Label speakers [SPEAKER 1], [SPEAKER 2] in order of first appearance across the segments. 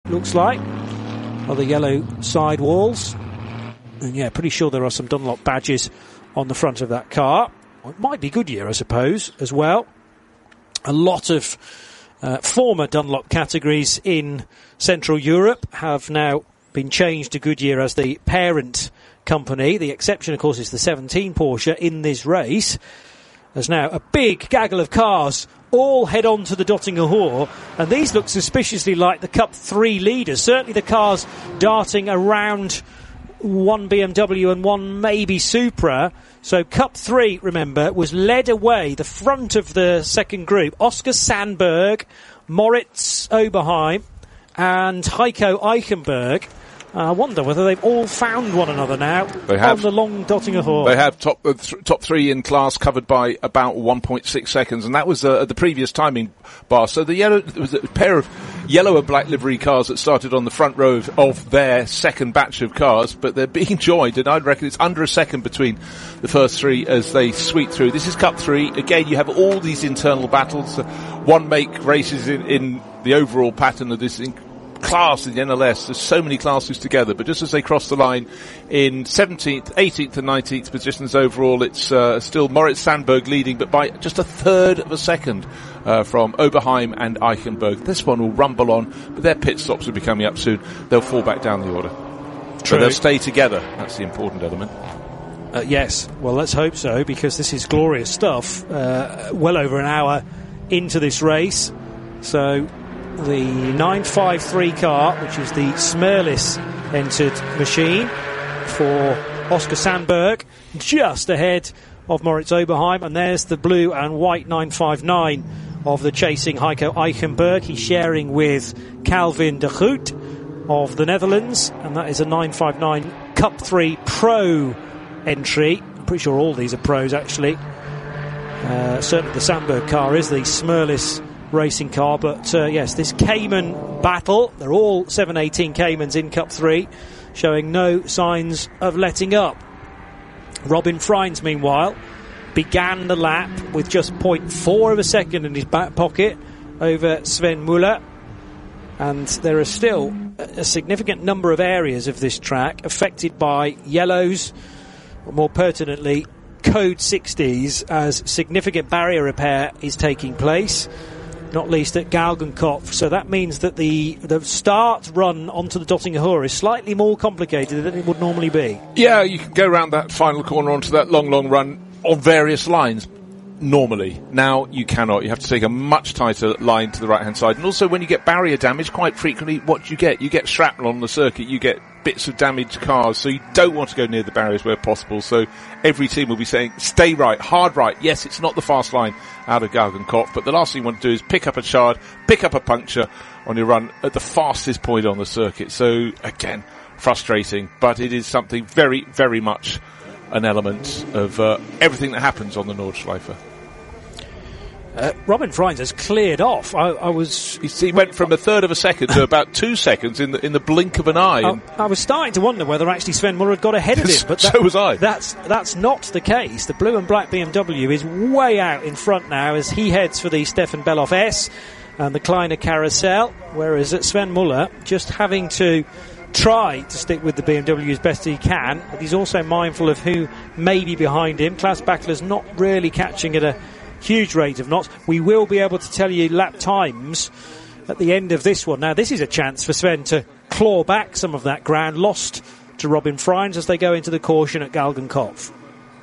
[SPEAKER 1] looks like, are the yellow side walls. And yeah, pretty sure there are some Dunlop badges on the front of that car. It might be Goodyear, I suppose, as well. A lot of former Dunlop categories in Central Europe have now been changed to Goodyear as the parent company. The exception, of course, is the 17 Porsche in this race. There's now a big gaggle of cars all head on to the Döttinger Hohe, and these look suspiciously like the Cup 3 leaders. Certainly the cars darting around one BMW and one maybe Supra. So Cup 3, remember, was led away, the front of the second group. Oscar Sandberg, Moritz Oberheim and Heiko Eichenberg. I wonder whether they've all found one another now on the long Döttinger Hohe.
[SPEAKER 2] They have top three in class covered by about 1.6 seconds, and that was the previous timing bar. So it was a pair of yellow and black livery cars that started on the front row of their second batch of cars, but they're being joined, and I'd reckon it's under a second between the first three as they sweep through. This is Cup 3. Again, you have all these internal battles. One make races in the overall pattern of this class in the NLS. There's so many classes together, but just as they cross the line in 17th, 18th and 19th positions overall, it's still Moritz Sandberg leading, but by just a third of a second from Oberheim and Eichenberg. This one will rumble on, but their pit stops will be coming up soon. They'll fall back down the order.
[SPEAKER 1] True.
[SPEAKER 2] But they'll stay together. That's the important element.
[SPEAKER 1] Yes, well, let's hope so, because this is glorious stuff. Well over an hour into this race. So the 953 car, which is the Smerlis entered machine for Oscar Sandberg, just ahead of Moritz Oberheim, and there's the blue and white 959 of the chasing Heiko Eichenberg. He's sharing with Calvin de Groot of the Netherlands, and that is a 959 Cup 3 Pro entry. I'm pretty sure all these are pros, actually. Certainly the Sandberg car is the Smerlis racing car, but yes, this Cayman battle, they're all 718 Caymans in Cup 3, showing no signs of letting up. Robin Freins, meanwhile, began the lap with just 0.4 of a second in his back pocket over Sven Muller, and there are still a significant number of areas of this track affected by yellows, or more pertinently code 60s, as significant barrier repair is taking place, not least at Galgenkopf. So that means that the start run onto the Döttinger Hohe is slightly more complicated than it would normally be.
[SPEAKER 2] Yeah, you can go around that final corner onto that long run on various lines normally. Now you cannot. You have to take a much tighter line to the right hand side. And also when you get barrier damage, quite frequently what do you get? You get shrapnel on the circuit, you get bits of damaged cars, so you don't want to go near the barriers where possible. So every team will be saying, stay right, hard right. Yes, it's not the fast line out of Galgenkopf, but the last thing you want to do is pick up a shard, pick up a puncture on your run at the fastest point on the circuit. So again, frustrating, but it is something very, very much an element of everything that happens on the Nordschleife.
[SPEAKER 1] Robin Freins has cleared off.
[SPEAKER 2] He went from a third of a second to about 2 seconds in the blink of an eye.
[SPEAKER 1] I was starting to wonder whether actually Sven Muller had got ahead of him, but
[SPEAKER 2] so was I.
[SPEAKER 1] That's not the case. The blue and black BMW is way out in front now as he heads for the Stefan Bellof S and the Kleiner Carousel, whereas Sven Muller just having to try to stick with the BMW as best he can, but he's also mindful of who may be behind him. Klaus Bachler's not really catching at a huge rate of knots. We will be able to tell you lap times at the end of this one. Now, this is a chance for Sven to claw back some of that ground lost to Robin Freins as they go into the caution at Galgenkopf.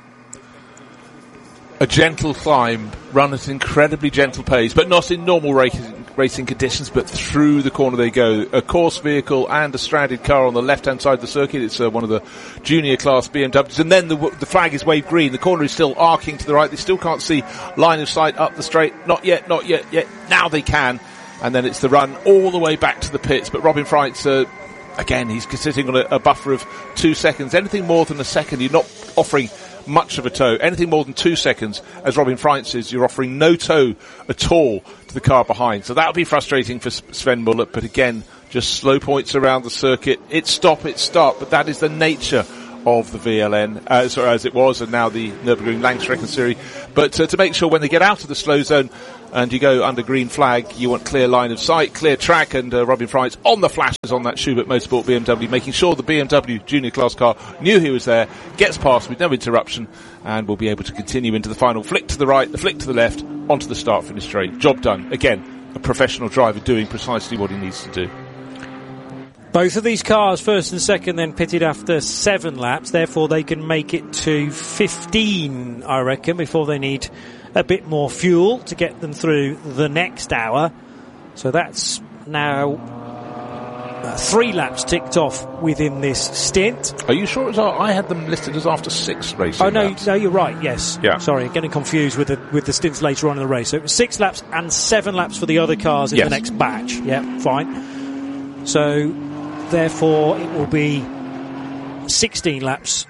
[SPEAKER 2] A gentle climb, run at an incredibly gentle pace, but not in normal racing conditions, but through the corner they go. A course vehicle and a stranded car on the left-hand side of the circuit. It's one of the junior class BMWs, and then the flag is waved green. The corner is still arcing to the right. They still can't see line of sight up the straight. Not yet. Now they can. And then it's the run all the way back to the pits. But Robin Freins, again, he's sitting on a buffer of 2 seconds. Anything more than a second, you're not offering much of a tow. Anything more than 2 seconds, as Robin Freins is, you're offering no tow at all to the car behind. So that'll be frustrating for Sven Muller, but again, just slow points around the circuit. It's stop, but that is the nature of the VLN, as it was, and now the Nürburgring Langstreckenserie. But to make sure when they get out of the slow zone, and you go under green flag, you want clear line of sight, clear track, and Robin Fry's on the flashes on that Schubert Motorsport BMW, making sure the BMW junior class car knew he was there, gets past with no interruption, and will be able to continue into the final. Flick to the right, the flick to the left, onto the start-finish straight. Job done. Again, a professional driver doing precisely what he needs to do.
[SPEAKER 1] Both of these cars, first and second, then pitted after 7 laps. Therefore, they can make it to 15, I reckon, before they need a bit more fuel to get them through the next hour. So that's now 3 laps ticked off within this stint.
[SPEAKER 2] Are you sure it was? I had them listed as after 6 racing laps.
[SPEAKER 1] No, you're right. Yes.
[SPEAKER 2] Yeah.
[SPEAKER 1] Sorry, getting confused with the stints later on in the race. So it was 6 laps and 7 laps for the other cars in the next batch. Yeah, fine. So therefore, it will be 16 laps.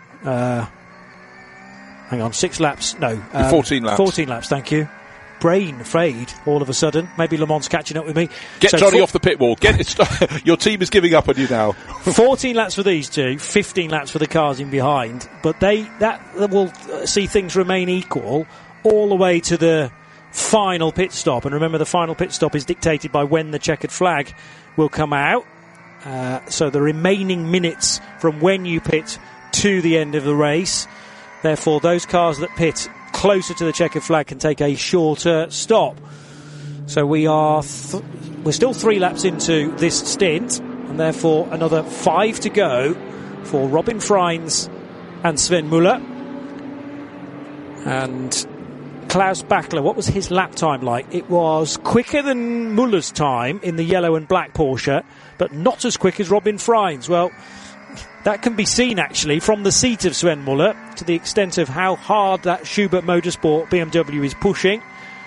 [SPEAKER 1] Hang on, 6 laps. No,
[SPEAKER 2] 14 laps.
[SPEAKER 1] 14 laps. Thank you. Brain frayed all of a sudden. Maybe Le Mans catching up with me.
[SPEAKER 2] Get Johnny off the pit wall. Your team is giving up on you now.
[SPEAKER 1] 14 laps for these two, 15 laps for the cars in behind. But that will see things remain equal all the way to the final pit stop. And remember, the final pit stop is dictated by when the checkered flag will come out. So the remaining minutes from when you pit to the end of the race. Therefore, those cars that pit closer to the checkered flag can take a shorter stop. So we're still 3 laps into this stint, and therefore another 5 to go for Robin Freins and Sven Muller. And Klaus Bachler, what was his lap time like? It was quicker than Muller's time in the yellow and black Porsche, but not as quick as Robin Freins. Well, that can be seen actually from the seat of Sven Muller to the extent of how hard that Schubert Motorsport BMW is pushing.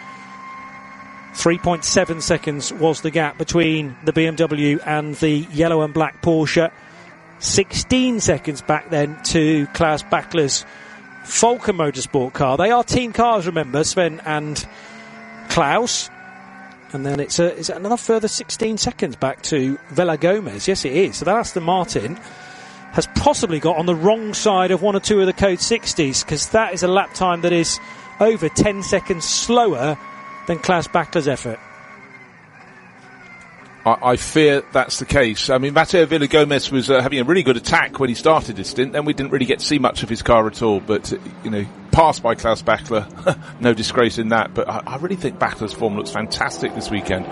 [SPEAKER 1] 3.7 seconds was the gap between the BMW and the yellow and black Porsche. 16 seconds back then to Klaus Bachler's Volker Motorsport car. They are team cars, remember, Sven and Klaus. And then it's another further 16 seconds back to Vela Gomez. Yes, it is. So that Aston Martin has possibly got on the wrong side of 1 or 2 of the Code 60s, because that is a lap time that is over 10 seconds slower than Klaus Bachler's effort.
[SPEAKER 2] I fear that's the case. I mean, Matteo Villa-Gomez was having a really good attack when he started his stint. Then we didn't really get to see much of his car at all. But, passed by Klaus Bachler. No disgrace in that. But I really think Bachler's form looks fantastic this weekend.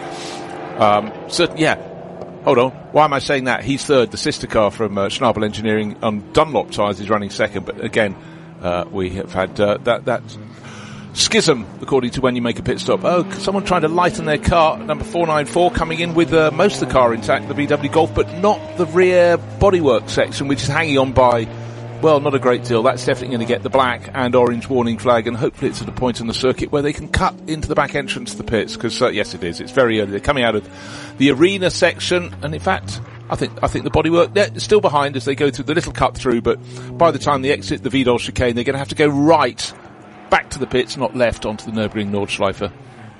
[SPEAKER 2] Hold on. Why am I saying that? He's third. The sister car from Schnabel Engineering on Dunlop tyres is running second. But again, we have had that schism, according to when you make a pit stop. Oh, someone trying to lighten their car, number 494, coming in with most of the car intact, the VW Golf, but not the rear bodywork section, which is hanging on by, well, not a great deal. That's definitely going to get the black and orange warning flag, and hopefully it's at a point in the circuit where they can cut into the back entrance to the pits, because, yes, it is. It's very early. They're coming out of the arena section, and in fact, I think the bodywork, they're still behind as they go through the little cut through, but by the time they exit the Vidal chicane, they're going to have to go right back to the pits, not left onto the Nürburgring Nordschleife.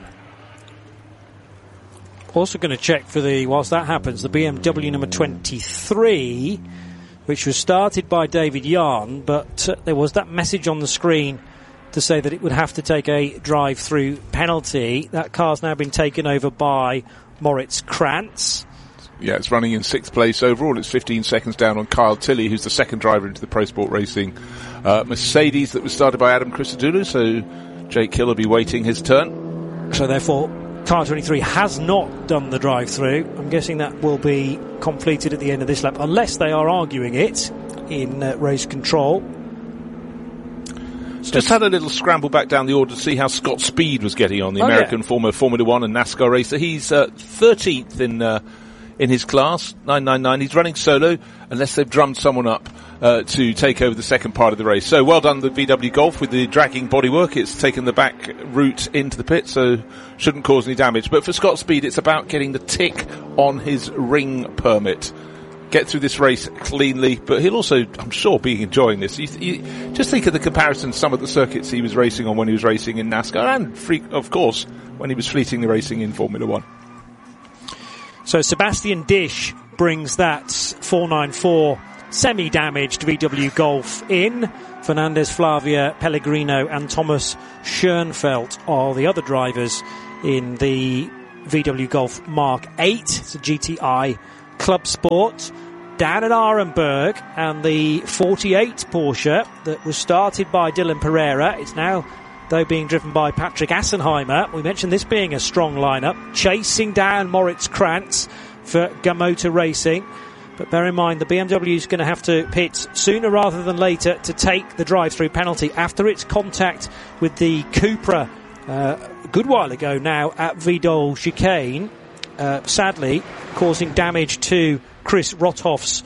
[SPEAKER 1] Also going to check for whilst that happens, the BMW number 23, which was started by David Yarn, but there was that message on the screen to say that it would have to take a drive-through penalty. That car's now been taken over by Moritz Krantz.
[SPEAKER 2] Yeah, it's running in 6th place overall. It's 15 seconds down on Kyle Tilley, who's the second driver into the Pro Sport Racing Mercedes that was started by Adam Christodoulou, so Jake Hill will be waiting his turn.
[SPEAKER 1] So therefore, car 23 has not done the drive-through. I'm guessing that will be completed at the end of this lap, unless they are arguing it in race control. So
[SPEAKER 2] just had a little scramble back down the order to see how Scott Speed was getting on, the American former Formula 1 and NASCAR racer. He's 13th in his class, 999. He's running solo, unless they've drummed someone up to take over the second part of the race. So well done, the VW Golf, with the dragging bodywork. It's taken the back route into the pit, so shouldn't cause any damage. But for Scott Speed, it's about getting the tick on his ring permit. Get through this race cleanly, but he'll also, I'm sure, be enjoying this. You just think of the comparison to some of the circuits he was racing on when he was racing in NASCAR, and, of course, when he was fleeting the racing in Formula 1.
[SPEAKER 1] So Sebastian Disch brings that 494 semi-damaged VW Golf in. Fernandez Flavia, Pellegrino and Thomas Schoenfeld are the other drivers in the VW Golf Mark 8. It's a GTI Club Sport. Dan and Arenberg and the 48 Porsche that was started by Dylan Pereira. It's now, though, being driven by Patrick Assenheimer. We mentioned this being a strong lineup, chasing down Moritz Krantz for Gamoto Racing. But bear in mind, the BMW is going to have to pit sooner rather than later to take the drive-through penalty after its contact with the Cupra a good while ago now at Vidal Chicane, sadly causing damage to Chris Rothoff's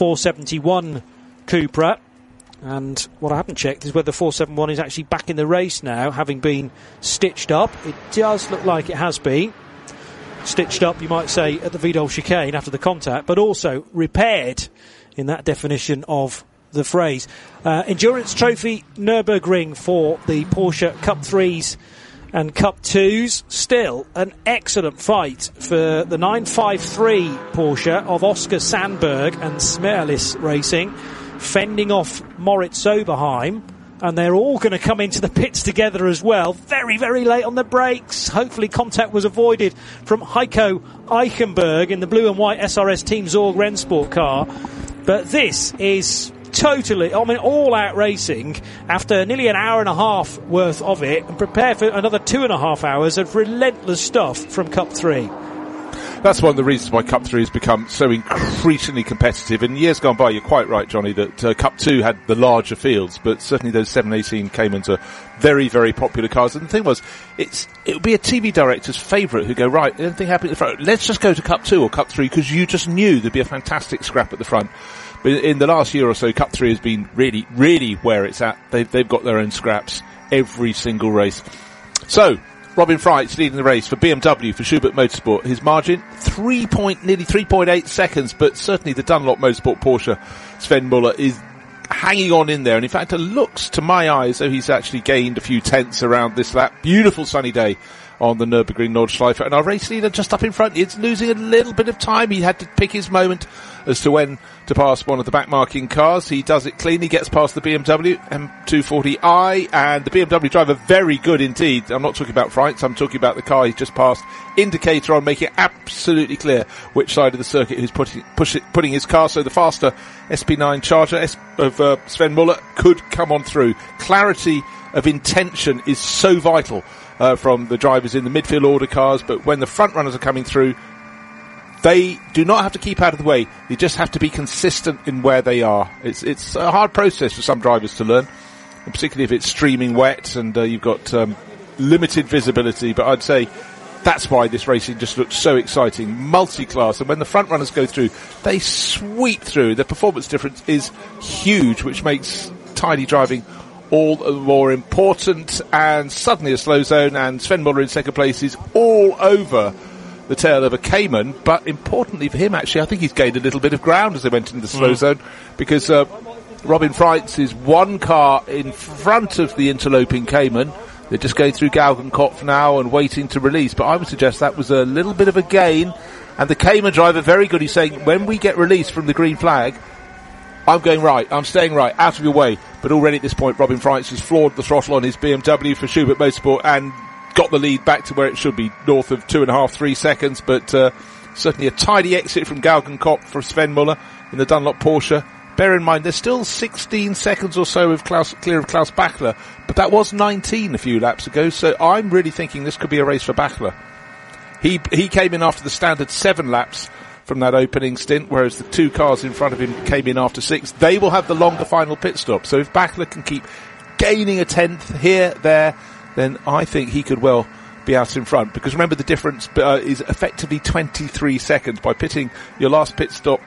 [SPEAKER 1] 471 Cupra. And what I haven't checked is whether the 471 is actually back in the race now, having been stitched up. It does look like it has been stitched up, you might say, at the Vidal Chicane after the contact, but also repaired in that definition of the phrase. Endurance Trophy Nürburgring for the Porsche Cup 3s and Cup 2s. Still an excellent fight for the 953 Porsche of Oscar Sandberg and Smerlis Racing, fending off Moritz Oberheim, and they're all going to come into the pits together as well, very, very late on the brakes. Hopefully contact was avoided from Heiko Eichenberg in the blue and white SRS Team Zorg Rennsport car. But this is totally, all-out racing after nearly an hour and a half worth of it, and prepare for another 2.5 hours of relentless stuff from Cup 3.
[SPEAKER 2] That's one of the reasons why Cup 3 has become so increasingly competitive. In years gone by, you're quite right, Johnny, that Cup 2 had the larger fields, but certainly those 718 Caymans are very, very popular cars. And the thing was, it would be a TV director's favourite who go, right, anything happening at the front, let's just go to Cup 2 or Cup 3, because you just knew there'd be a fantastic scrap at the front. But in the last year or so, Cup 3 has been really, really where it's at. They've got their own scraps every single race. So, Robin Freitz leading the race for BMW, for Schubert Motorsport. His margin, nearly 3.8 seconds, but certainly the Dunlop Motorsport Porsche, Sven Muller, is hanging on in there. And in fact, it looks, to my eyes, though he's actually gained a few tenths around this lap. Beautiful sunny day on the Nürburgring Nordschleife. And our race leader just up in front is losing a little bit of time. He had to pick his moment as to when to pass one of the backmarking cars. He does it cleanly, gets past the BMW M240i, and the BMW driver very good indeed. I'm not talking about Freitz, I'm talking about the car he's just passed. Indicator on, making it absolutely clear which side of the circuit he's putting his car, so the faster SP9 Charger of Sven Muller could come on through. Clarity of intention is so vital from the drivers in the midfield order cars, but when the front runners are coming through, they do not have to keep out of the way. They just have to be consistent in where they are. It's a hard process for some drivers to learn, and particularly if it's streaming wet and you've got limited visibility. But I'd say that's why this racing just looks so exciting, multi-class. And when the front runners go through, they sweep through. The performance difference is huge, which makes tidy driving all the more important. And suddenly a slow zone, and Sven Muller in second place is all over the tail of a Cayman. But importantly for him, actually, I think he's gained a little bit of ground as they went into the slow zone, because Robin Freitz is one car in front of the interloping Cayman. They're just going through Galgenkopf now and waiting to release, but I would suggest that was a little bit of a gain. And the Cayman driver, very good, he's saying, when we get released from the green flag, I'm going right, I'm staying right, out of your way. But already at this point, Robin Freitz has floored the throttle on his BMW for Schubert Motorsport and got the lead back to where it should be, north of 2.5-3 seconds. But certainly a tidy exit from Galgenkopf for Sven Muller in the Dunlop Porsche. Bear in mind, there's still 16 seconds or so of clear of Klaus Bachler, but that was 19 a few laps ago, so I'm really thinking this could be a race for Bachler. He came in after the standard 7 laps from that opening stint, whereas the 2 cars in front of him came in after 6. They will have the longer final pit stop, so if Bachler can keep gaining a tenth here, there, then I think he could well be out in front, because remember the difference is effectively 23 seconds. By pitting your last pit stop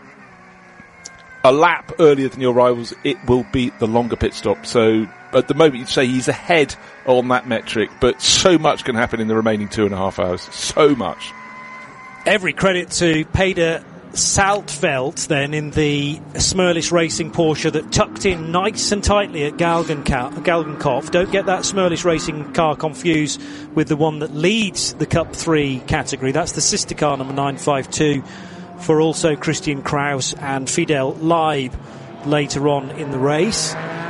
[SPEAKER 2] a lap earlier than your rivals, it will be the longer pit stop. So at the moment you'd say he's ahead on that metric, but so much can happen in the remaining 2.5 hours. So much.
[SPEAKER 1] Every credit to Peder Saltfeld then in the Smerlis Racing Porsche that tucked in nice and tightly at Galgenkopf. Don't get that Smerlis Racing car confused with the one that leads the Cup 3 category. That's the sister car, number 952, for also Christian Kraus and Fidel Leib later on in the race.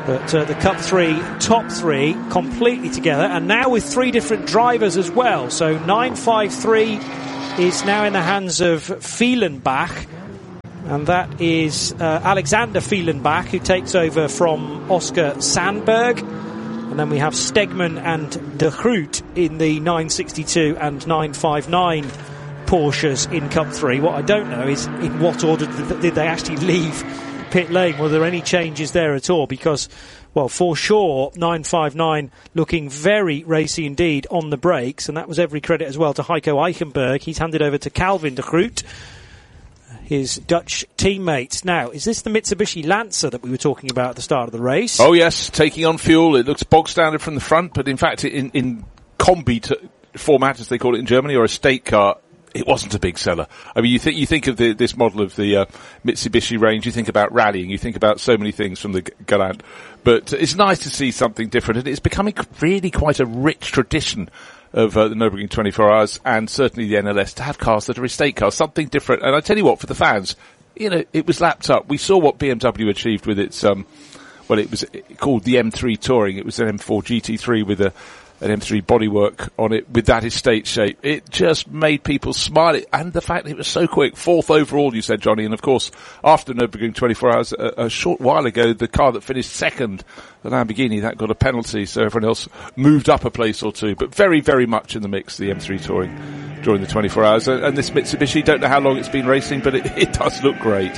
[SPEAKER 1] But the Cup 3, top 3, completely together, and now with 3 different drivers as well. So 953 is now in the hands of Fehlenbach, and that is Alexander Fehlenbach, who takes over from Oscar Sandberg. And then we have Stegman and De Groot in the 962 and 959 Porsches in Cup 3. What I don't know is in what order did they actually leave pit lane. Were there any changes there at all? Because, well, for sure, 959 looking very racy indeed on the brakes, and that was every credit as well to Heiko Eichenberg. He's handed over to Calvin de Groot, his Dutch teammate. Now, is this the Mitsubishi Lancer that we were talking about at the start of the race?
[SPEAKER 2] Oh yes, taking on fuel. It looks bog standard from the front, but in fact in combi format, as they call it in Germany, or a state car, it wasn't a big seller. I mean, you think of this model of the Mitsubishi range, you think about rallying, you think about so many things from the Galant. But it's nice to see something different, and it's becoming really quite a rich tradition of the Nürburgring 24 Hours, and certainly the NLS, to have cars that are estate cars, something different. And I tell you what, for the fans, you know, it was lapped up. We saw what BMW achieved with its, it was called the M3 Touring. It was an M4 GT3 with an M3 bodywork on it with that estate shape. It just made people smile. And the fact that it was so quick, 4th overall, you said, Johnny. And of course, after Nürburgring 24 Hours, a short while ago, the car that finished second, the Lamborghini, that got a penalty, so everyone else moved up a place or two. But very, very much in the mix, the M3 Touring during the 24 Hours. And this Mitsubishi, don't know how long it's been racing, but it does look great.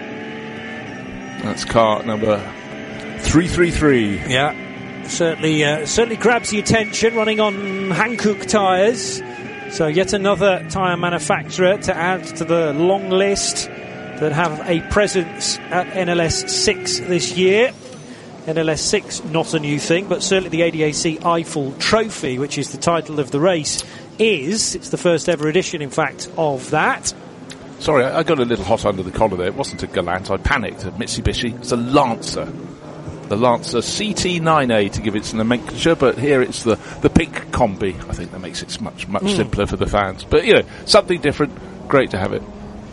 [SPEAKER 2] That's car number 333.
[SPEAKER 1] Yeah. Certainly grabs the attention, running on Hankook tyres. So yet another tyre manufacturer to add to the long list that have a presence at NLS 6 this year. NLS 6, not a new thing, but certainly the ADAC Eiffel Trophy, which is the title of the race, it's the first ever edition, in fact, of that.
[SPEAKER 2] Sorry, I got a little hot under the collar there. It wasn't a Galant. I panicked at Mitsubishi. It's a Lancer. The Lancer CT9A to give its nomenclature, but here it's the pink combi. I think that makes it much simpler for the fans. But, you know, something different. Great to have it.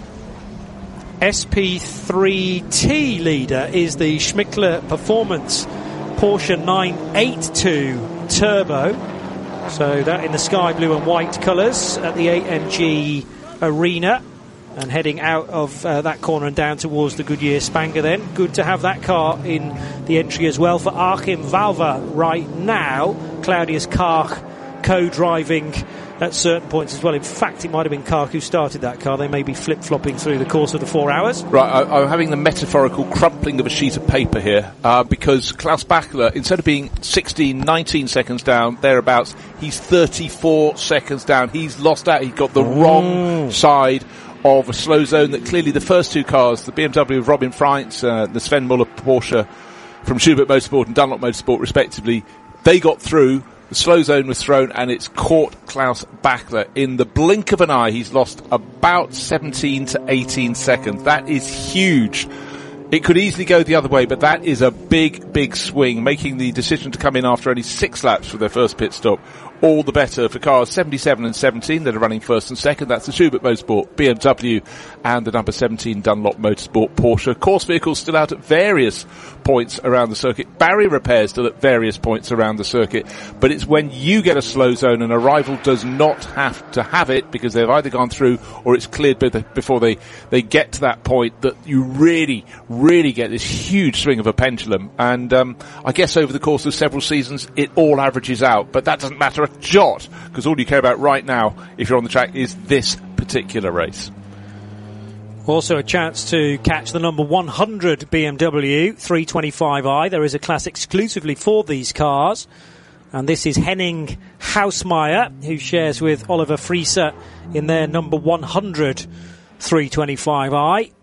[SPEAKER 1] SP3T leader is the Schmickler Performance Porsche 982 Turbo. So that in the sky blue and white colours at the AMG Arena. And heading out of that corner and down towards the Goodyear Spanger then. Good to have that car in the entry as well for Achim Valver right now. Claudius Karch co-driving at certain points as well. In fact, it might have been Karch who started that car. They may be flip-flopping through the course of the 4 hours.
[SPEAKER 2] Right, I'm having the metaphorical crumpling of a sheet of paper here because Klaus Bachler, instead of being 16, 19 seconds down, thereabouts, he's 34 seconds down. He's lost out. He got the wrong side of a slow zone that clearly the first 2 cars, the BMW of Robin Freitz, the Sven Muller Porsche from Schubert Motorsport and Dunlop Motorsport respectively, they got through, the slow zone was thrown, and it's caught Klaus Bachler. In the blink of an eye, he's lost about 17 to 18 seconds. That is huge. It could easily go the other way, but that is a big, big swing, making the decision to come in after only 6 laps for their first pit stop all the better for cars 77 and 17 that are running first and second. That's the Schubert Motorsport BMW and the number 17 Dunlop Motorsport Porsche. Course vehicles still out at various points around the circuit. Barrier repairs still at various points around the circuit. But it's when you get a slow zone and a rival does not have to have it because they've either gone through or it's cleared before they get to that point that you really, really get this huge swing of a pendulum. And I guess over the course of several seasons it all averages out. But that doesn't matter a jot, because all you care about right now, if you're on the track, is this particular race.
[SPEAKER 1] Also a chance to catch the number 100 BMW 325i. There is a class exclusively for these cars, and this is Henning Hausmeier, who shares with Oliver Frieser in their number 100 325i.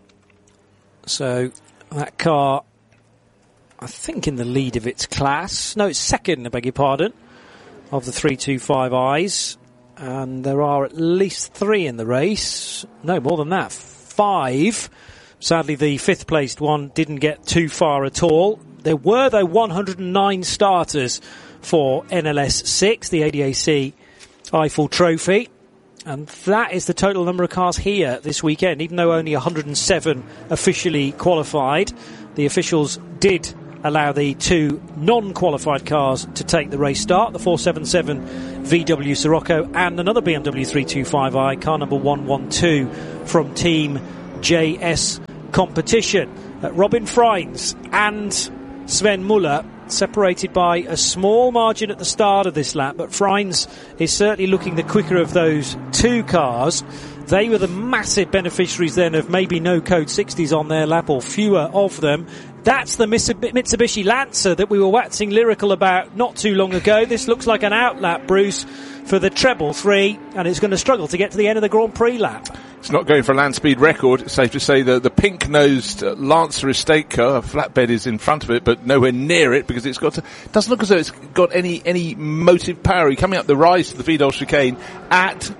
[SPEAKER 1] So that car, I think, in the lead of its class. No, it's second, I beg your pardon, of the 325i's, and there are at least 3 in the race. No, more than that, 5. Sadly, the 5th placed one didn't get too far at all. There were, though, 109 starters for NLS 6, the ADAC Eiffel Trophy, and that is the total number of cars here this weekend. Even though only 107 officially qualified, the officials did allow the two non-qualified cars to take the race start. The 477 VW Sirocco and another BMW 325i, car number 112 from Team JS Competition. Robin Freins and Sven Muller separated by a small margin at the start of this lap, but Freins is certainly looking the quicker of those two cars. They were the massive beneficiaries then of maybe no Code 60s on their lap, or fewer of them. That's the Mitsubishi Lancer that we were waxing lyrical about not too long ago. This looks like an outlap, Bruce, for the treble 3, and it's going to struggle to get to the end of the Grand Prix lap.
[SPEAKER 2] It's not going for a land speed record. It's safe to say that the pink-nosed Lancer estate car, a flatbed is in front of it, but nowhere near it, because it doesn't look as though it's got any motive power. Coming up the rise to the Vidal chicane at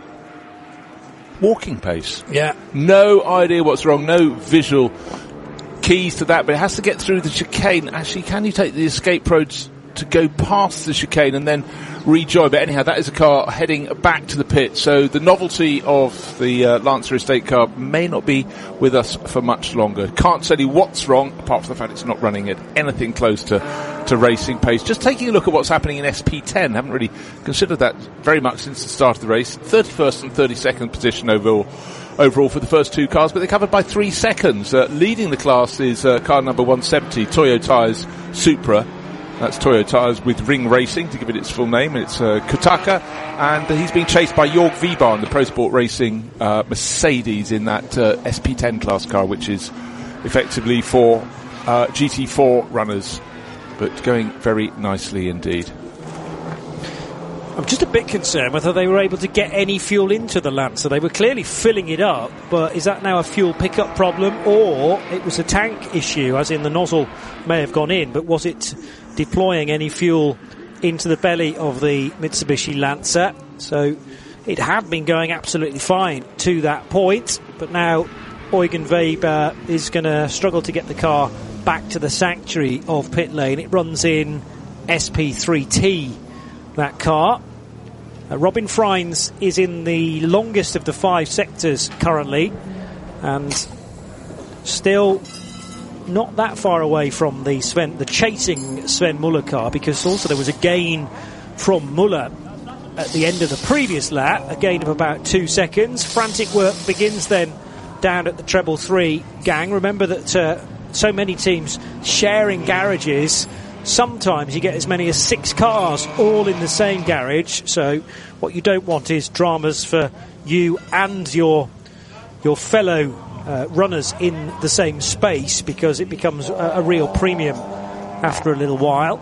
[SPEAKER 2] walking pace.
[SPEAKER 1] Yeah.
[SPEAKER 2] No idea what's wrong, no visual keys to that, but it has to get through the chicane. Actually, can you take the escape roads to go past the chicane and then rejoin? But anyhow, that is a car heading back to the pit, so the novelty of the Lancer estate car may not be with us for much longer. Can't tell you what's wrong, apart from the fact it's not running at anything close to racing pace. Just taking a look at what's happening in SP10, haven't really considered that very much since the start of the race. 31st and 32nd position overall for the first two cars, but they're covered by 3 seconds. Leading the class is car number 170, Toyo Tires Supra. That's Toyo Tires with Ring Racing, to give it its full name. It's Kotaka, and he's being chased by Jörg Wiebahn, the Pro Sport Racing Mercedes in that SP10 class car, which is effectively for GT4 runners, but going very nicely indeed.
[SPEAKER 1] I'm just a bit concerned whether they were able to get any fuel into the Lancer. They were clearly filling it up, but is that now a fuel pickup problem, or it was a tank issue, as in the nozzle may have gone in, but was it deploying any fuel into the belly of the Mitsubishi Lancer? So it had been going absolutely fine to that point, but now Eugen Weber is going to struggle to get the car back to the sanctuary of pit lane. It runs in SP3T, that car. Robin Freins is in the longest of the 5 sectors currently, and still not that far away from the chasing Sven Muller car, because also there was a gain from Muller at the end of the previous lap, a gain of about 2 seconds. Frantic work begins then down at the treble 3 gang. Remember that so many teams sharing garages. Sometimes you get as many as 6 cars all in the same garage, so what you don't want is dramas for you and your fellow runners in the same space, because it becomes a real premium after a little while.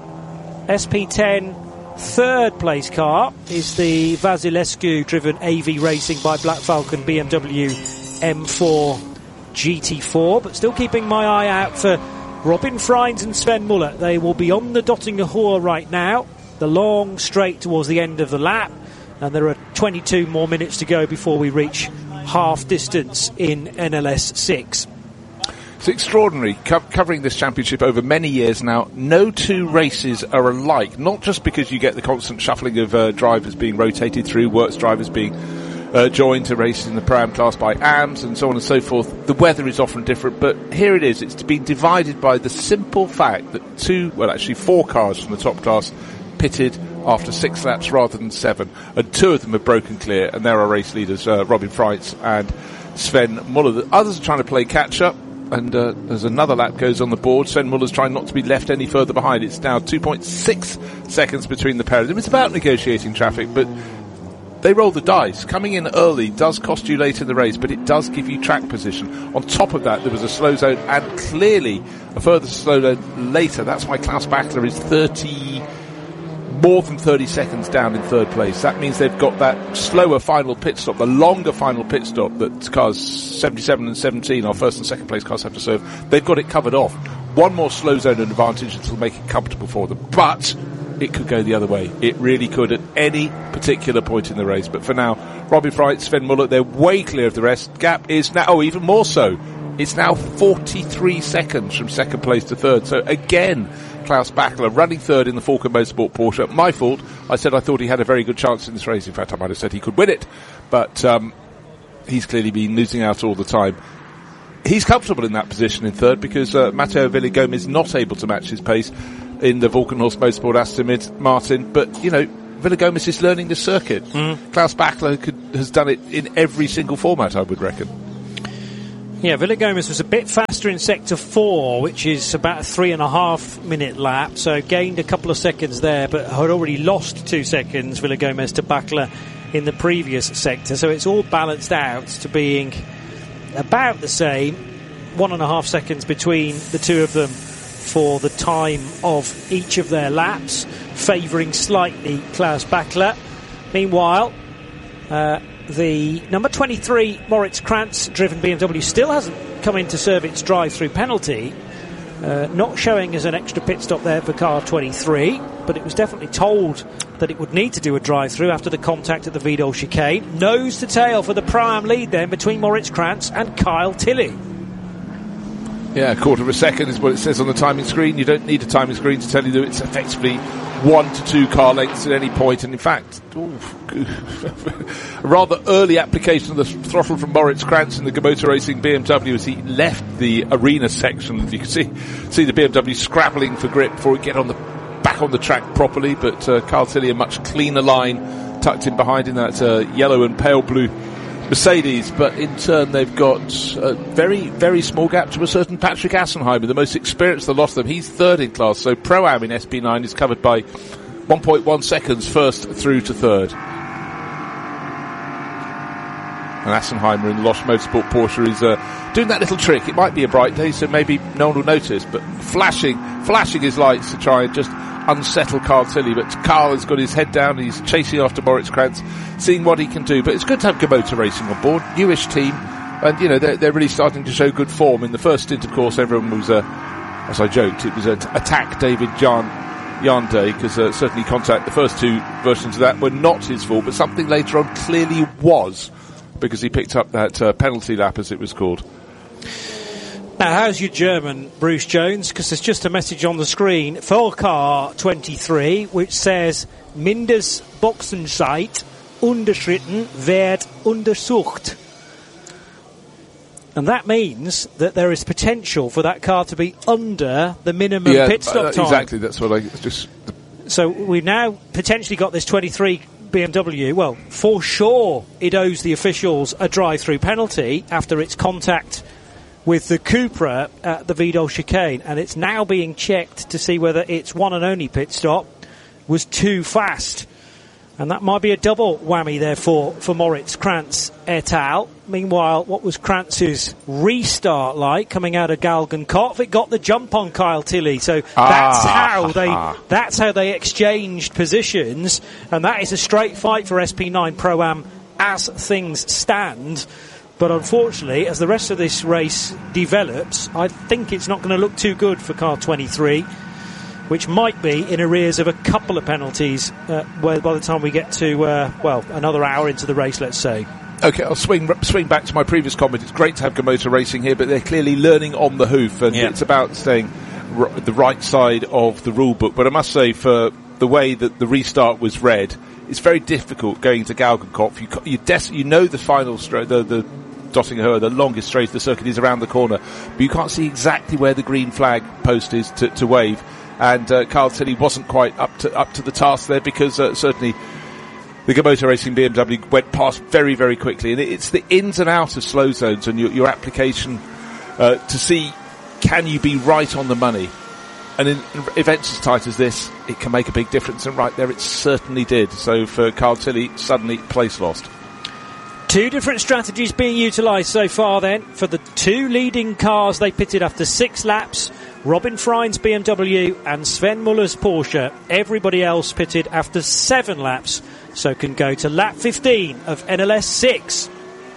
[SPEAKER 1] SP10 third place car is the Vasilescu driven AV Racing by Black Falcon BMW M4 GT4, but still keeping my eye out for Robin Freins and Sven Muller. They will be on the Dottinger Hohe right now, the long straight towards the end of the lap, and there are 22 more minutes to go before we reach half distance in NLS 6.
[SPEAKER 2] It's extraordinary, covering this championship over many years now. No two races are alike, not just because you get the constant shuffling of drivers being rotated through, works drivers being joined to race in the Pro-Am class by AMS and so on and so forth. The weather is often different, but here it is. It's been divided by the simple fact that 4 cars from the top class pitted after 6 laps rather than 7, and 2 of them have broken clear, and there are race leaders Robin Freins and Sven Muller. The others are trying to play catch up, and as another lap goes on the board, Sven Muller's trying not to be left any further behind. It's now 2.6 seconds between the pair of them. It's about negotiating traffic, but they roll the dice. Coming in early does cost you late in the race, but it does give you track position. On top of that, there was a slow zone, and clearly a further slow zone later. That's why Klaus Bachler is more than 30 seconds down in third place. That means they've got that slower final pit stop, the longer final pit stop that cars 77 and 17, our first and second place cars, have to serve. They've got it covered off. One more slow zone advantage that will make it comfortable for them. But it could go the other way. It really could at any particular point in the race. But for now, Robin Freins, Sven Muller, they're way clear of the rest. Gap is now, even more so. It's now 43 seconds from second place to third. So again, Klaus Bachler running third in the Falken Motorsport Porsche. My fault. I said I thought he had a very good chance in this race. In fact, I might have said he could win it. But he's clearly been losing out all the time. he's comfortable in that position in third because Matteo Villegome is not able to match his pace in the Volkenhorst Motorsport Aston Martin. But, Villegome is learning the circuit. Klaus Bachler has done it in every single format, I would reckon.
[SPEAKER 1] Yeah, Villegome was a bit faster in Sector 4, which is about a 3.5 minute lap, so gained a couple of seconds there, but had already lost 2 seconds, Villegome, to Bachler in the previous sector, so it's all balanced out to being about the same, 1.5 seconds between the two of them for the time of each of their laps, favouring slightly Klaus Bachler. Meanwhile, the number 23 Moritz Krantz driven BMW still hasn't come in to serve its drive-through penalty, not showing as an extra pit stop there for car 23, but it was definitely told that it would need to do a drive-through after the contact at the Wiedel chicane. Nose to tail for the Pro-Am lead then between Moritz Krantz and Kyle Tilley.
[SPEAKER 2] Yeah, a quarter of a second is what it says on the timing screen. You don't need a timing screen to tell you that it's effectively 1 to 2 car lengths at any point. And in fact, a rather early application of the throttle from Moritz Krantz in the Motor Racing BMW as he left the arena section. You can see the BMW scrabbling for grip before it get back on the track properly. But Kyle Tilley, a much cleaner line tucked in behind in that yellow and pale blue Mercedes, but in turn they've got a very, very small gap to a certain Patrick Assenheimer, the most experienced of the lot of them. He's third in class, so Pro-Am in SP9 is covered by 1.1 seconds first through to third. And Assenheimer in the Losch Motorsport Porsche is doing that little trick. It might be a bright day, so maybe no one will notice, but flashing his lights to try and just unsettle Carl Tilley. But Carl has got his head down, he's chasing after Moritz Krantz, seeing what he can do. But it's good to have Motor Racing on board, newish team, and they're really starting to show good form. In the first stint, of course, everyone was, as I joked, it was an attack David Yarn Day, because certainly the first 2 versions of that were not his fault, but something later on clearly was, because he picked up that penalty lap, as it was called.
[SPEAKER 1] Now, how's your German, Bruce Jones? Because there's just a message on the screen for car 23, which says, Mindestboxenzeit unterschritten wird untersucht. And that means that there is potential for that car to be under the minimum pit stop time.
[SPEAKER 2] Exactly, that's what I just...
[SPEAKER 1] So we've now potentially got this 23 BMW. Well, for sure it owes the officials a drive-through penalty after its contact with the Cupra at the Wiedel chicane, and it's now being checked to see whether its one and only pit stop was too fast. And that might be a double whammy, therefore, for Moritz Krantz et al. Meanwhile, what was Krantz's restart like coming out of Galgenkopf? It got the jump on Kyle Tilley. So that's how they exchanged positions. And that is a straight fight for SP9 Pro-Am as things stand. But unfortunately, as the rest of this race develops, I think it's not going to look too good for car 23, which might be in arrears of a couple of penalties by the time we get to, another hour into the race, let's say.
[SPEAKER 2] Okay, I'll swing back to my previous comment. It's great to have Motor Racing here, but they're clearly learning on the hoof, and it's about staying the right side of the rule book. But I must say, for the way that the restart was read, it's very difficult going to Galgenkopf. You know the final straight, the Dottinger, the longest straight of the circuit is around the corner, but you can't see exactly where the green flag post is to wave. And Carl Tilley wasn't quite up to the task there, because certainly the Motor Racing BMW went past very, very quickly. And it's the ins and outs of slow zones and your application to see, can you be right on the money? And in events as tight as this, it can make a big difference. And right there, it certainly did. So for Carl Tilley, suddenly place lost.
[SPEAKER 1] 2 different strategies being utilised so far then for the 2 leading cars. They pitted after 6 laps. Robin Freins BMW and Sven Muller's Porsche. Everybody else pitted after 7 laps, so can go to lap 15 of NLS 6.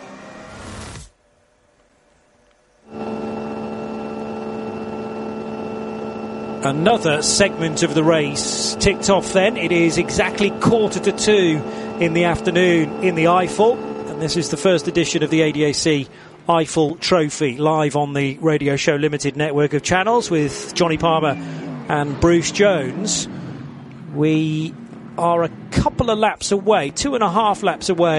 [SPEAKER 1] Another segment of the race ticked off then. It is exactly 1:45 in the afternoon in the Eifel. And this is the first edition of the ADAC Eifel Trophy, live on the Radio Show Limited network of channels with Johnny Palmer and Bruce Jones. We are a couple of laps away, 2.5 laps away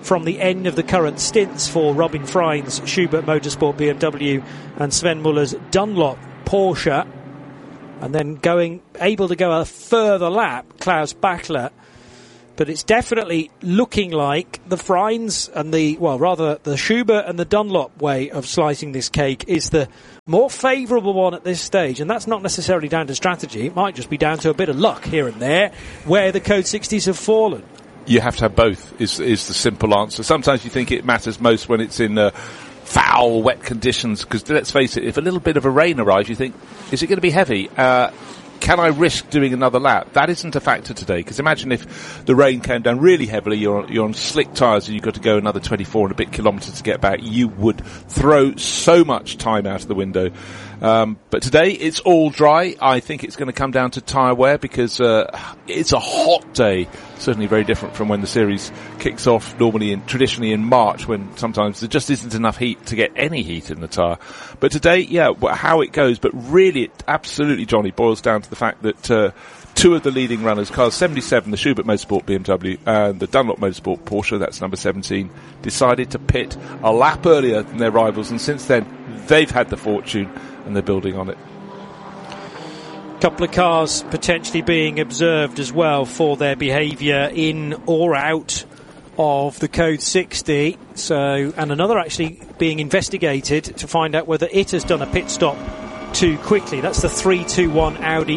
[SPEAKER 1] from the end of the current stints for Robin Freins, Schubert Motorsport BMW, and Sven Muller's Dunlop Porsche. And then able to go a further lap, Klaus Bachler. But it's definitely looking like the Freins and the Schubert and the Dunlop way of slicing this cake is the more favourable one at this stage. And that's not necessarily down to strategy. It might just be down to a bit of luck here and there where the Code 60s have fallen.
[SPEAKER 2] You have to have both is the simple answer. Sometimes you think it matters most when it's in foul, wet conditions, because let's face it, if a little bit of a rain arrives, you think, is it going to be heavy? Can I risk doing another lap? That isn't a factor today, because imagine if the rain came down really heavily, you're on slick tyres and you've got to go another 24 and a bit kilometres to get back. You would throw so much time out of the window. But today it's all dry. I think it's going to come down to tyre wear because it's a hot day. Certainly very different from when the series kicks off traditionally in March, when sometimes there just isn't enough heat to get any heat in the tyre. But today, how it goes, but really it absolutely, Johnny, boils down to the fact that two of the leading runners, cars 77, the Schubert Motorsport BMW, and the Dunlop Motorsport Porsche, that's number 17, decided to pit a lap earlier than their rivals, and since then they've had the fortune and they're building on it.
[SPEAKER 1] Couple of cars potentially being observed as well for their behaviour in or out of the Code 60. And another actually being investigated to find out whether it has done a pit stop too quickly. That's the 321 Audi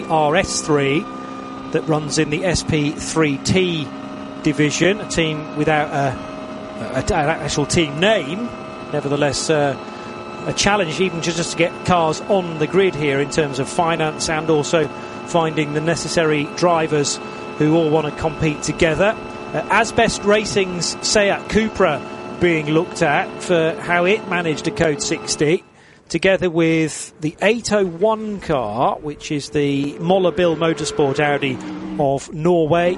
[SPEAKER 1] RS3 that runs in the SP3T division, a team without an actual team name. Nevertheless, a challenge even just to get cars on the grid here in terms of finance and also finding the necessary drivers who all want to compete together. Asbest Racing's Seat Cupra being looked at for how it managed a Code 60, together with the 801 car, which is the Moller-Bill Motorsport Audi of Norway.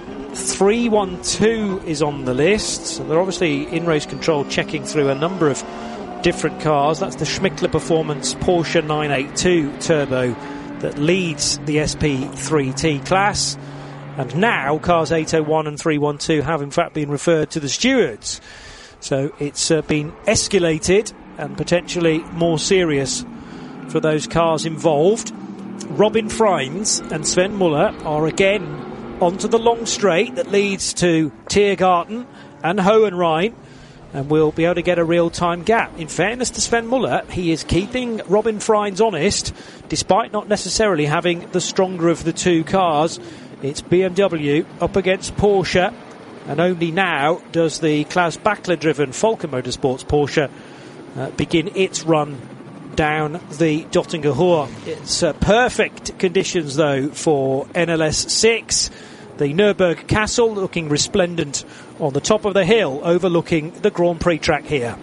[SPEAKER 1] 312 is on the list, so they're obviously in race control checking through a number of different cars. That's the Schmickler Performance Porsche 982 Turbo that leads the SP3T class. And now cars 801 and 312 have in fact been referred to the stewards. So it's been escalated and potentially more serious for those cars involved. Robin Freins and Sven Muller are again onto the long straight that leads to Tiergarten and Hohenrhein, and we'll be able to get a real-time gap. In fairness to Sven Muller, he is keeping Robin Freins honest, despite not necessarily having the stronger of the two cars. It's BMW up against Porsche, and only now does the Klaus Bachler-driven Volker Motorsports Porsche begin its run down the Dottinger Hohe. It's perfect conditions, though, for NLS 6. The Nürburg Castle looking resplendent on the top of the hill overlooking the Grand Prix track here.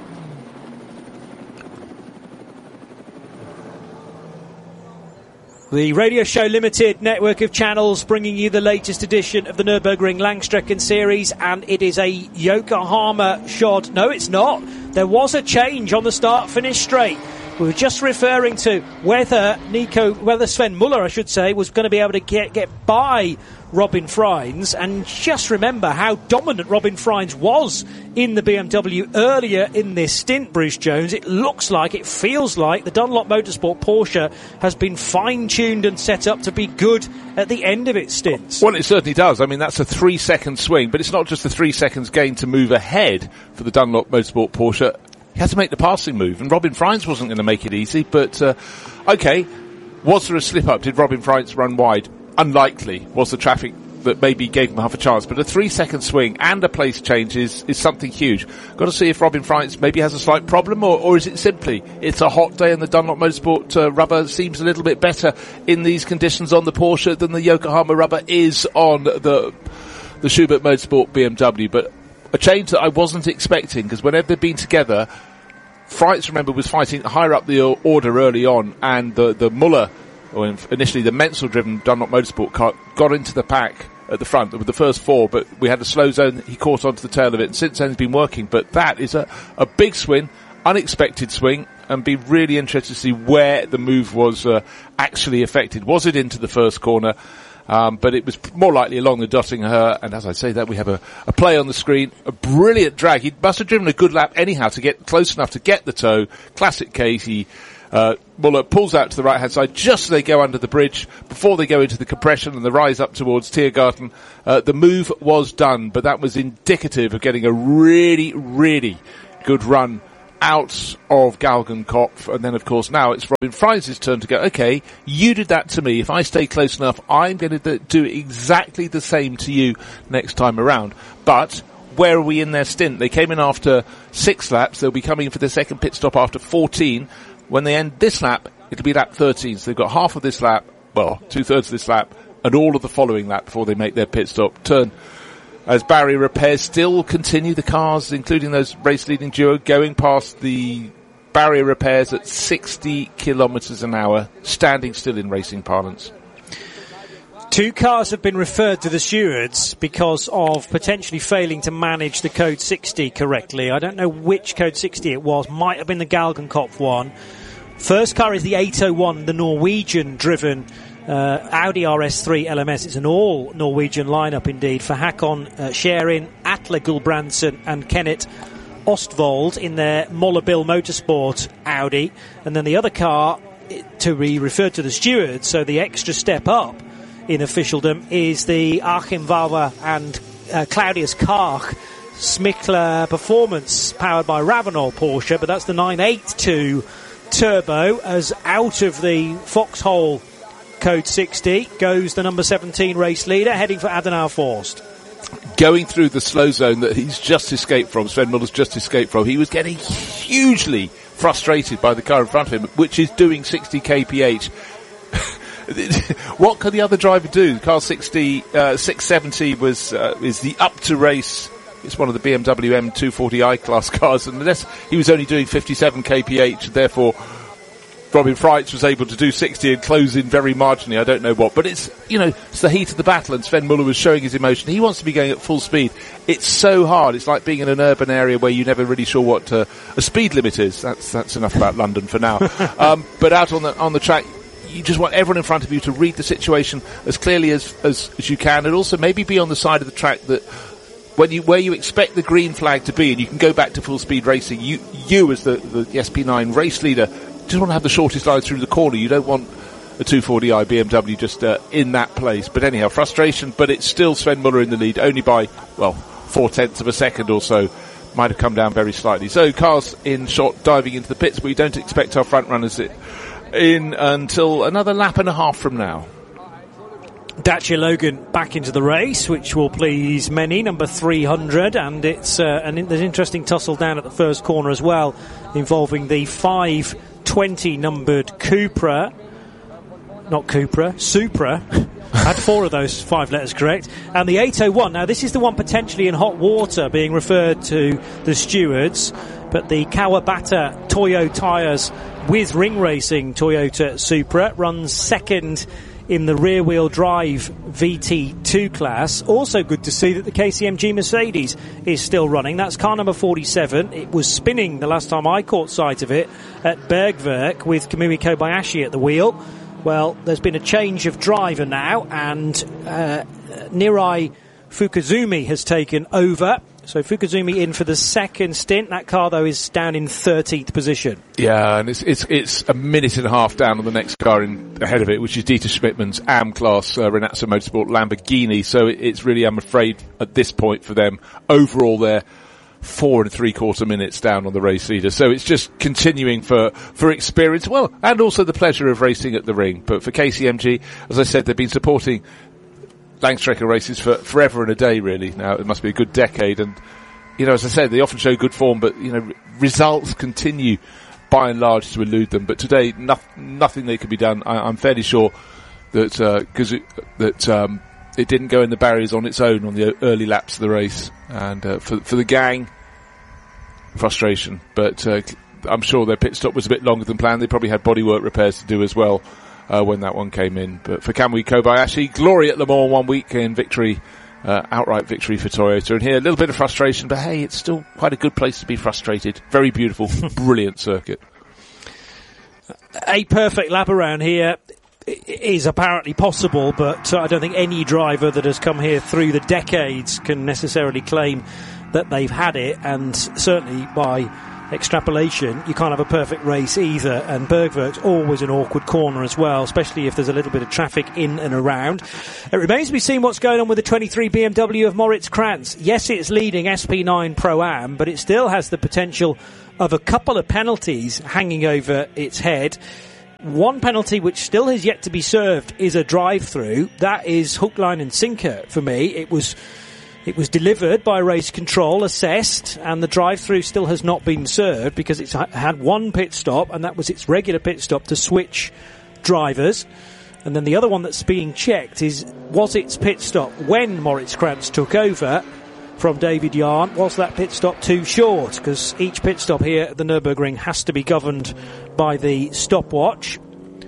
[SPEAKER 1] The Radio Show Limited network of channels bringing you the latest edition of the Nürburgring Langstrecken Series, and it is a Yokohama shot. No, it's not. There was a change on the start-finish straight. We were just referring to whether Sven Muller, I should say, was going to be able to get by Robin Freins, and just remember how dominant Robin Freins was in the BMW earlier in this stint, Bruce Jones. It feels like the Dunlop Motorsport Porsche has been fine-tuned and set up to be good at the end of its stints.
[SPEAKER 2] Well, it certainly does. I mean, that's a 3-second swing, but it's not just the 3 seconds gain to move ahead for the Dunlop Motorsport Porsche. He had to make the passing move, and Robin Freins wasn't going to make it easy, but okay, was there a slip-up? Did Robin Freins run wide? Unlikely. Was the traffic that maybe gave him half a chance, but a 3-second swing and a place change is something huge. Got to see if Robin Freins maybe has a slight problem, or is it simply it's a hot day and the Dunlop Motorsport rubber seems a little bit better in these conditions on the Porsche than the Yokohama rubber is on the Schubert Motorsport BMW. But a change that I wasn't expecting, because whenever they've been together, Freins, remember, was fighting higher up the order early on, and the Muller, or initially the Menzel-driven Dunlop Motorsport car, got into the pack at the front with the first four, but we had a slow zone. He caught onto the tail of it, and since then he's been working. But that is a big swing, unexpected swing, and be really interested to see where the move was actually affected. Was it into the first corner? But it was more likely along the Dottinger, and as I say that, we have a play on the screen, a brilliant drag. He must have driven a good lap anyhow to get close enough to get the tow. Classic Katie. Muller pulls out to the right-hand side just as they go under the bridge, before they go into the compression and the rise up towards Tiergarten. The move was done, but that was indicative of getting a really, really good run out of Galgenkopf. And then, of course, now it's Robin Fries' turn to go, okay, you did that to me. If I stay close enough, I'm going to do exactly the same to you next time around. But where are we in their stint? They came in after 6 laps. They'll be coming for their second pit stop after 14. When they end this lap, it'll be lap 13. So they've got half of this lap, well, 2/3 of this lap, and all of the following lap before they make their pit stop turn. As barrier repairs still continue, the cars, including those race-leading duo, going past the barrier repairs at 60 kilometres an hour, standing still in racing parlance.
[SPEAKER 1] 2 cars have been referred to the stewards because of potentially failing to manage the code 60 correctly. I don't know which code 60 it was. Might have been the Galgenkopf one. First car is the 801, the Norwegian-driven Audi RS3 LMS. It's an all-Norwegian lineup indeed for Håkon Scherin, Atle Gulbrandsen and Kenneth Ostvold in their Mollebille Motorsport Audi. And then the other car to be referred to the stewards, so the extra step up in officialdom, is the Achim Valver and Claudius Karch Smickler Performance powered by Ravenol Porsche, but that's the 982 Turbo. As out of the foxhole code 60 goes the number 17 race leader, heading for Adenauer Forst.
[SPEAKER 2] Going through the slow zone that he's just escaped from, Sven Muller's just escaped from, he was getting hugely frustrated by the car in front of him, which is doing 60 kph. What can the other driver do? Car 670 is the up to race. It's one of the BMW M240i class cars, and unless he was only doing 57 kph, therefore Robin Freitz was able to do 60 and close in very marginally. I don't know what, but it's the heat of the battle, and Sven Muller was showing his emotion. He wants to be going at full speed. It's so hard. It's like being in an urban area where you're never really sure what a speed limit is. That's enough about London for now. But out on the track, you just want everyone in front of you to read the situation as clearly as you can, and also maybe be on the side of the track that where you expect the green flag to be, and you can go back to full speed racing. You as the SP9 race leader just want to have the shortest line through the corner. You don't want a 240i BMW just in that place. But anyhow, frustration, but it's still Sven Muller in the lead, only by 0.4 of a second or so. Might have come down very slightly. So cars in shot diving into the pits, but we don't expect our front runners in until another lap and a half from now.
[SPEAKER 1] Dacia Logan back into the race, which will please many, number 300, and it's there's an interesting tussle down at the first corner as well, involving the 520 numbered Supra. I had 4 of those 5 letters correct. And the 801. Now, this is the one potentially in hot water being referred to the stewards, but the Kawabata Toyo tyres with ring racing Toyota Supra runs second in the rear-wheel drive VT2 class. Also good to see that the KCMG Mercedes is still running. That's car number 47. It was spinning the last time I caught sight of it at Bergwerk with Kamui Kobayashi at the wheel. Well, there's been a change of driver now, and Nirai Fukuzumi has taken over. So Fukuzumi in for the second stint. That car, though, is down in 13th position. Yeah,
[SPEAKER 2] and it's a minute and a half down on the next car ahead of it, which is Dieter Schmidtmann's AM-class Renazzo Motorsport Lamborghini. So it's really, I'm afraid, at this point for them, overall they're 4 3/4 minutes down on the race leader. So it's just continuing for experience, well, and also the pleasure of racing at the ring. But for KCMG, as I said, they've been supporting Langstrecker races for forever and a day, really. Now, it must be a good decade. And, as I said, they often show good form, but, results continue by and large to elude them. But today, nothing that could be done. I'm fairly sure that, it didn't go in the barriers on its own on the early laps of the race. And, for the gang, frustration. But, I'm sure their pit stop was a bit longer than planned. They probably had bodywork repairs to do as well. When that one came in. But for Kamui Kobayashi, glory at Le Mans one weekend victory, outright victory for Toyota. And here, a little bit of frustration, but hey, it's still quite a good place to be frustrated. Very beautiful, brilliant circuit. A perfect lap around here.
[SPEAKER 1] is apparently possible, but I don't think any driver that has come here through the decades can necessarily claim that they've had it, and certainly by extrapolation you can't have a perfect race either, and Bergwerk's always an awkward corner as well, especially if there's a little bit of traffic in and around. It remains to be seen what's going on with the 23 BMW of Moritz Krantz. Yes, it's leading SP9 Pro-Am, but it still has the potential of a couple of penalties hanging over its head. One penalty which still has yet to be served is a drive-through. That is hook, line and sinker for me. It was delivered by race control, assessed, and the drive-through still has not been served because it's had one pit stop, and that was its regular pit stop to switch drivers. And then the other one that's being checked was its pit stop when Moritz Krantz took over from David Yarn. Was that pit stop too short? Because each pit stop here at the Nürburgring has to be governed by the stopwatch.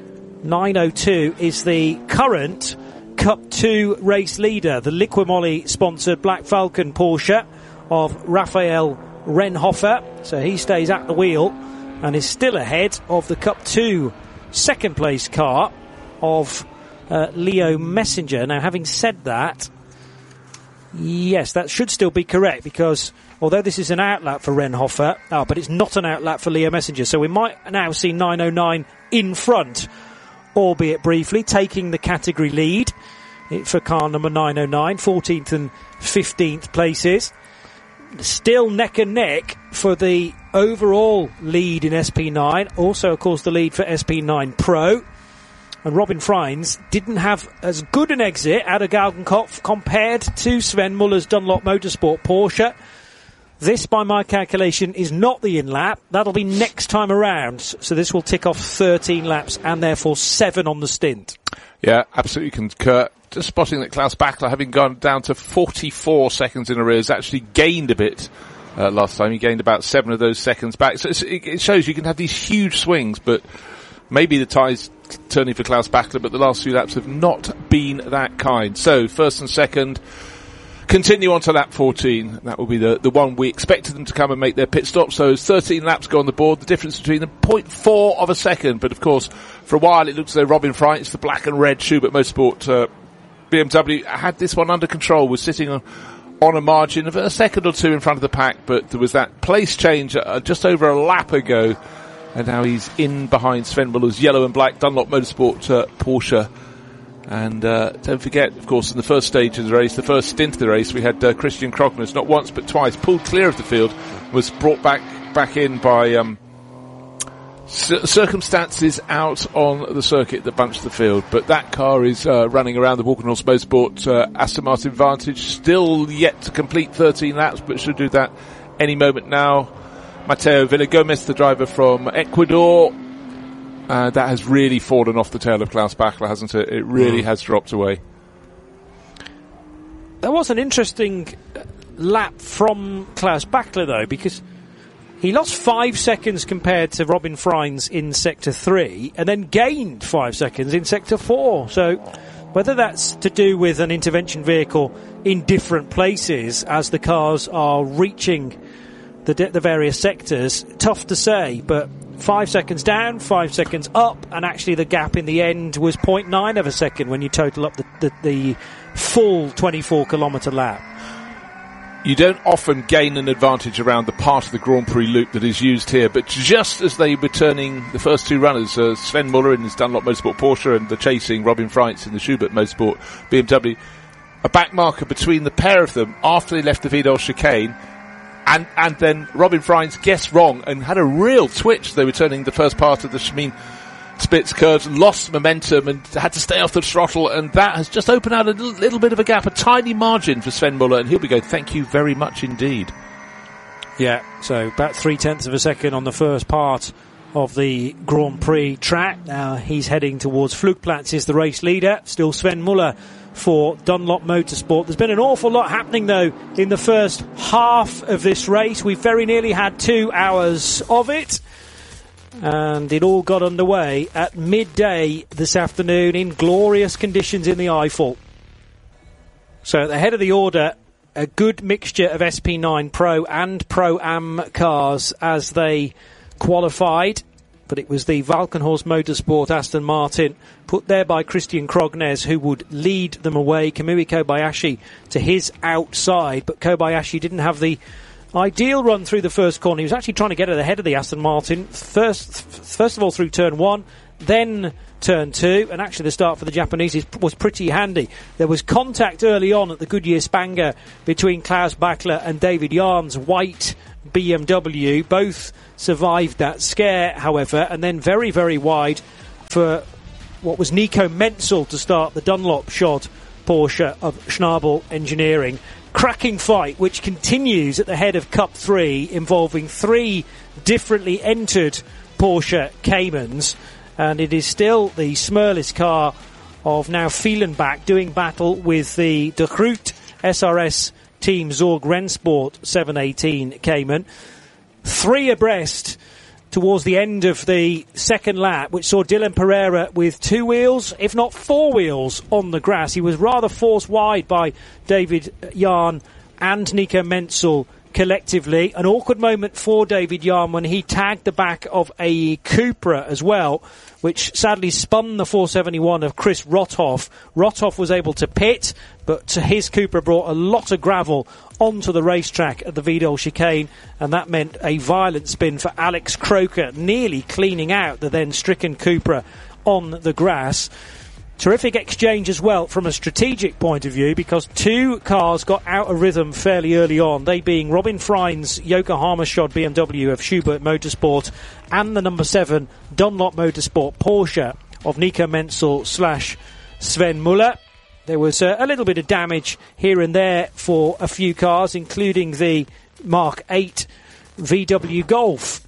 [SPEAKER 1] 9:02 is the current Cup 2 race leader, the Liqui-Moly sponsored Black Falcon Porsche of Raphael Renhofer. So he stays at the wheel and is still ahead of the Cup 2 second place car of Leo Messenger. Now, having said that, yes, that should still be correct, because although this is an outlap for Renhofer, but it's not an outlap for Leo Messenger, so we might now see 909 in front, albeit briefly, taking the category lead for car number 909, 14th and 15th places. Still neck and neck for the overall lead in SP9, also of course the lead for SP9 Pro. And Robin Freins didn't have as good an exit out of Galgenkopf compared to Sven Muller's Dunlop Motorsport Porsche. This, by my calculation, is not the in-lap. That'll be next time around. So this will tick off 13 laps and therefore 7 on the stint.
[SPEAKER 2] Yeah, absolutely concur. Just spotting that Klaus Bachler, having gone down to 44 seconds in arrears, actually gained a bit last time. He gained about 7 of those seconds back. So it shows you can have these huge swings, but maybe the tie's turning for Klaus Bachler, but the last few laps have not been that kind. So, first and second continue on to lap 14. That will be the one we expected them to come and make their pit stop. So, 13 laps go on the board. The difference between them, 0.4 of a second. But, of course, for a while it looks as though Robin Freins, the black and red Schubert Motorsport BMW, had this one under control, was sitting on a margin of a second or two in front of the pack, but there was that place change just over a lap ago. And now he's in behind Sven Muller's yellow and black Dunlop Motorsport Porsche. And don't forget, of course, in the first stage of the race, the first stint of the race, we had Christian Krognes, not once but twice, pulled clear of the field, was brought back in by circumstances out on the circuit that bunched the field. But that car is running around the Walkenhorst Motorsport Aston Martin Vantage, still yet to complete 13 laps, but should do that any moment now. Mateo Villagomez, the driver from Ecuador, that has really fallen off the tail of Klaus Bachler, hasn't it? It really has dropped away.
[SPEAKER 1] There was an interesting lap from Klaus Bachler, though, because he lost 5 seconds compared to Robin Freins in Sector 3, and then gained 5 seconds in Sector 4. So whether that's to do with an intervention vehicle in different places as the cars are reaching the various sectors, tough to say, but 5 seconds down, 5 seconds up, and actually the gap in the end was 0.9 of a second when you total up the full 24-kilometre lap.
[SPEAKER 2] You don't often gain an advantage around the part of the Grand Prix loop that is used here, but just as they were turning the first two runners, Sven Muller in his Dunlop Motorsport Porsche and the chasing Robin Freins in the Schubert Motorsport BMW, a back marker between the pair of them after they left the Vidal chicane. And then Robin Freins guessed wrong and had a real twitch. They were turning the first part of the Schmeen Spitz curves, lost momentum and had to stay off the throttle, and that has just opened out a little bit of a gap, a tiny margin for Sven Muller, and he'll be going, thank you very much indeed.
[SPEAKER 1] Yeah, so about 0.3 of a second on the first part of the Grand Prix track. Now he's heading towards Flugplatz, is the race leader. Still Sven Muller for Dunlop Motorsport. There's been an awful lot happening, though, in the first half of this race. We very nearly had 2 hours of it, and it all got underway at midday this afternoon in glorious conditions in the Eifel. So at the head of the order, a good mixture of SP9 Pro and Pro-Am cars as they qualified. but it was the Valkenhorst Motorsport Aston Martin, put there by Christian Krognes, who would lead them away. Kamui Kobayashi to his outside, but Kobayashi didn't have the ideal run through the first corner. He was actually trying to get ahead of the Aston Martin, first of all through turn 1, then turn 2, and actually the start for the Japanese was pretty handy. There was contact early on at the Goodyear Spanger between Klaus Bachler and David Yarn's white BMW. Both survived that scare, however, and then very, very wide for what was Nico Menzel to start the Dunlop shod Porsche of Schnabel Engineering. Cracking fight, which continues at the head of Cup 3, involving 3 differently entered Porsche Caymans. And it is still the Smurlis car of now Fielenbach doing battle with the De Groot SRS Team Zorg Rennsport 718 Cayman. 3 abreast towards the end of the second lap, which saw Dylan Pereira with 2 wheels, if not 4 wheels, on the grass. He was rather forced wide by David Yarn and Nico Menzel collectively. An awkward moment for David Yarn when he tagged the back of a Cupra as well, which sadly spun the 471 of Chris Rothoff. Rothoff was able to pit, but his Cupra brought a lot of gravel onto the racetrack at the Vidal chicane, and that meant a violent spin for Alex Croker, nearly cleaning out the then stricken Cupra on the grass. Terrific exchange as well from a strategic point of view, because 2 cars got out of rhythm fairly early on, they being Robin Freins' Yokohama shod BMW of Schubert Motorsport and the number 7 Dunlop Motorsport Porsche of Nico Menzel / Sven Muller. There was a little bit of damage here and there for a few cars, including the Mark 8 VW Golf.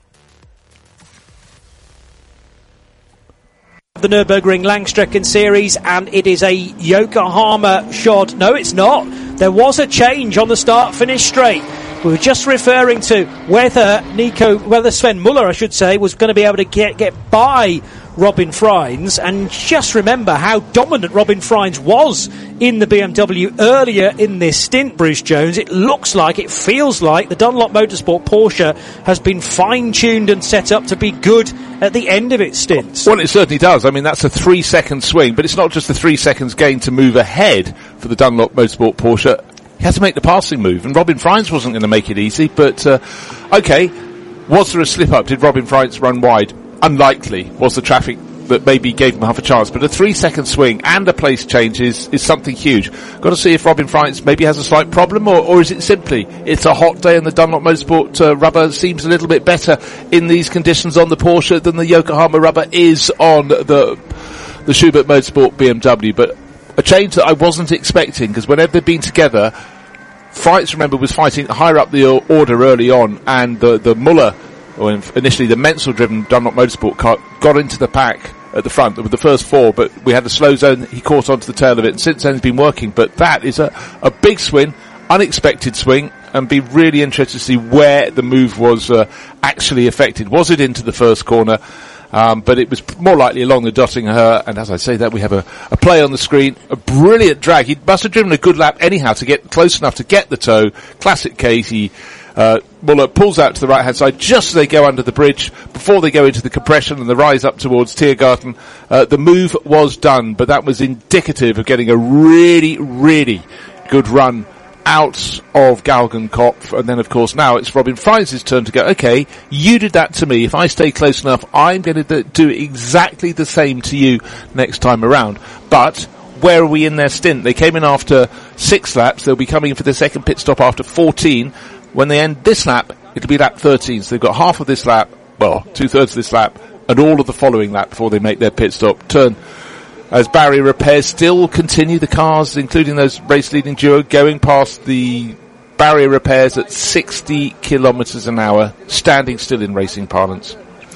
[SPEAKER 1] The Nürburgring Langstrecken Series, and it is a Yokohama shod. No, it's not. There was a change on the start-finish straight. We were just referring to whether Sven Muller, I should say, was going to be able to get by Robin Freins, and just remember how dominant Robin Freins was in the BMW earlier in this stint, Bruce Jones. It feels like the Dunlop Motorsport Porsche has been fine-tuned and set up to be good at the end of its stints.
[SPEAKER 2] Well, it certainly does. I mean, that's a 3-second swing, but it's not just the 3 seconds gain to move ahead for the Dunlop Motorsport Porsche. He had to make the passing move, and Robin Freins wasn't going to make it easy, but okay, was there a slip-up? Did Robin Freins run wide? Unlikely. Was the traffic that maybe gave him half a chance, but a 3-second swing and a place change is something huge. Got to see if Robin Freins maybe has a slight problem, or is it simply it's a hot day and the Dunlop Motorsport rubber seems a little bit better in these conditions on the Porsche than the Yokohama rubber is on the Schubert Motorsport BMW. But a change that I wasn't expecting, because whenever they've been together, Freins, remember, was fighting higher up the order early on, and the Muller, or initially the Menzel-driven Dunlop Motorsport car, got into the pack at the front with the first 4, but we had a slow zone, he caught onto the tail of it, and since then he's been working. But that is a big swing, unexpected swing, and be really interested to see where the move was actually affected. Was it into the first corner? But it was more likely along the Dottinger, and as I say that, we have a play on the screen, a brilliant drag. He must have driven a good lap anyhow to get close enough to get the tow. Classic case. Muller pulls out to the right hand side just as they go under the bridge, before they go into the compression and the rise up towards Tiergarten. The move was done, but that was indicative of getting a really, really good run out of Galgenkopf. And then of course now it's Robin Freins' turn to go, okay, you did that to me, if I stay close enough I'm going to do exactly the same to you next time around. But where are we in their stint? They came in after 6 laps, they'll be coming in for their second pit stop after 14. When they end this lap, it'll be lap 13, so they've got half of this lap, well, 2/3 of this lap, and all of the following lap before they make their pit stop. Turn as barrier repairs still continue, the cars, including those race-leading duo, going past the barrier repairs at 60 kilometres an hour, standing still in racing parlance.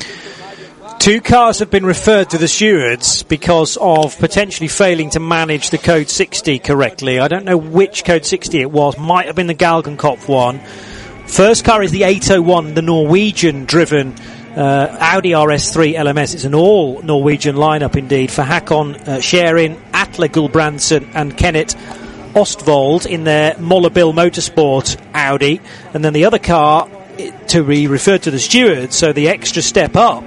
[SPEAKER 1] 2 cars have been referred to the stewards because of potentially failing to manage the code 60 correctly. I don't know which code 60 it was. Might have been the Galgenkopf one. First car is the 801, the Norwegian-driven Audi RS3 LMS. It's an all-Norwegian lineup indeed for Håkon Scherin, Atle Gulbrandsen and Kenneth Ostvold in their Mollebille Motorsport Audi. And then the other car to be referred to the stewards, so the extra step up,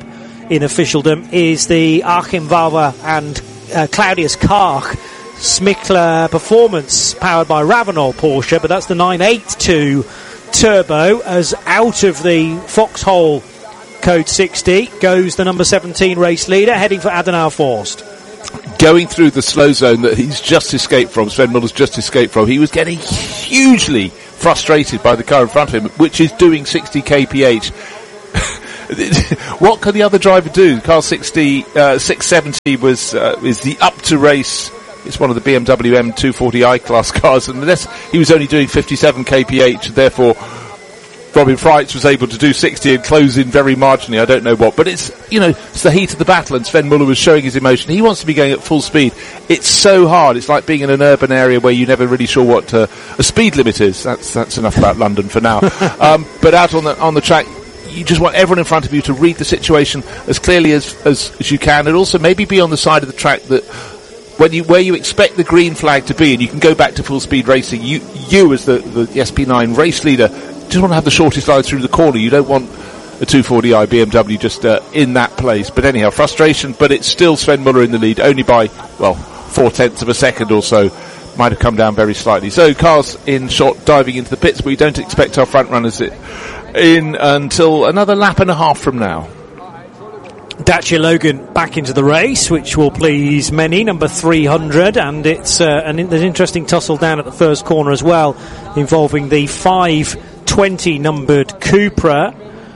[SPEAKER 1] in officialdom is the Achim Valver and Claudius Karch Smykler Performance, powered by Ravenol Porsche, but that's the 982 Turbo. As out of the Foxhole Code 60 goes the number 17 race leader, heading for Adenauer Forst.
[SPEAKER 2] Going through the slow zone that he's just escaped from, Sven Muller's just escaped from, he was getting hugely frustrated by the car in front of him, which is doing 60 kph. What can the other driver do? Car 670 is the up to race. It's one of the BMW M240i class cars, and unless he was only doing 57 kph, therefore Robin Freitz was able to do 60 and close in very marginally. I don't know what, but it's the heat of the battle, and Sven Muller was showing his emotion. He wants to be going at full speed. It's so hard. It's like being in an urban area where you're never really sure what a speed limit is. That's enough about London for now. But out on the track, you just want everyone in front of you to read the situation as clearly as you can, and also maybe be on the side of the track that where you expect the green flag to be, and you can go back to full speed racing. You as the SP9 race leader just want to have the shortest line through the corner. You don't want a 240i BMW just in that place. But anyhow, frustration, but it's still Sven Muller in the lead, only by 0.4 of a second or so. Might have come down very slightly. So cars in shot diving into the pits, but we don't expect our front runners in until another lap and a half from now.
[SPEAKER 1] Dacia Logan back into the race, which will please many, number 300, and there's an interesting tussle down at the first corner as well, involving the 520 numbered Supra.